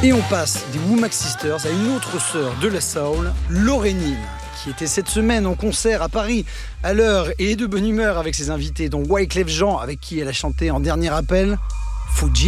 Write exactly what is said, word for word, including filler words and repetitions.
Et on passe des Womack Sisters à une autre sœur de la soul, Lauryn Hill, qui était cette semaine en concert à Paris, à l'heure et de bonne humeur avec ses invités, dont Wyclef Jean, avec qui elle a chanté en dernier appel, Fuji.